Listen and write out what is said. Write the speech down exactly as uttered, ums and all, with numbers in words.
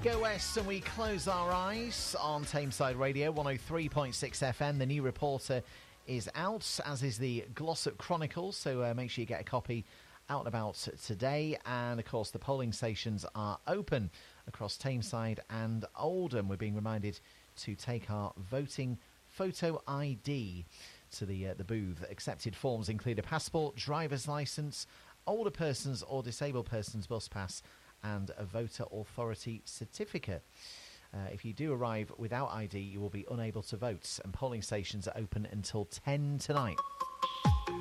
Go west and we close our eyes on Tameside Radio, one oh three point six F M. The new reporter is out, as is the Glossop Chronicle, so uh, make sure you get a copy out and about today. And, of course, the polling stations are open across Tameside and Oldham. We're being reminded to take our voting photo I D to the uh, the booth. Accepted forms include a passport, driver's licence, older persons or disabled persons bus pass, and a voter authority certificate. Uh, if you do arrive without I D, you will be unable to vote, and polling stations are open until ten tonight.